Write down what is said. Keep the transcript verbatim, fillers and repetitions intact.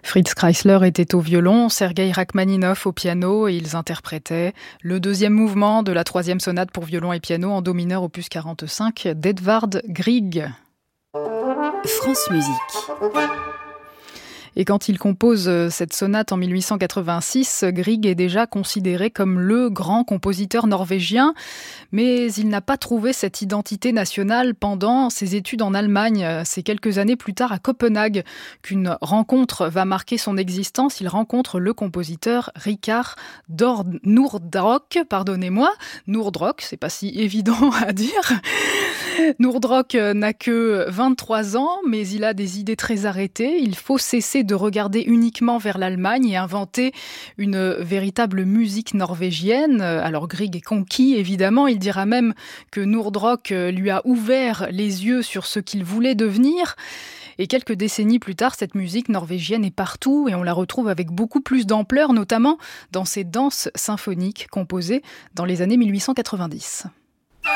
Fritz Kreisler était au violon, Sergueï Rachmaninov au piano et ils interprétaient le deuxième mouvement de la troisième sonate pour violon et piano en do mineur opus quarante-cinq d'Edvard Grieg. France Musique. Et quand il compose cette sonate en mille huit cent quatre-vingt-six, Grieg est déjà considéré comme le grand compositeur norvégien, mais il n'a pas trouvé cette identité nationale pendant ses études en Allemagne. C'est quelques années plus tard à Copenhague qu'une rencontre va marquer son existence. Il rencontre le compositeur Rikard Dor- Nordrock, pardonnez-moi, Nordrock, c'est pas si évident à dire. Nordrock n'a que vingt-trois ans, mais il a des idées très arrêtées. Il faut cesser de regarder uniquement vers l'Allemagne et inventer une véritable musique norvégienne. Alors Grieg est conquis, évidemment. Il dira même que Nordrock lui a ouvert les yeux sur ce qu'il voulait devenir. Et quelques décennies plus tard, cette musique norvégienne est partout et on la retrouve avec beaucoup plus d'ampleur, notamment dans ses danses symphoniques composées dans les années mille huit cent quatre-vingt-dix.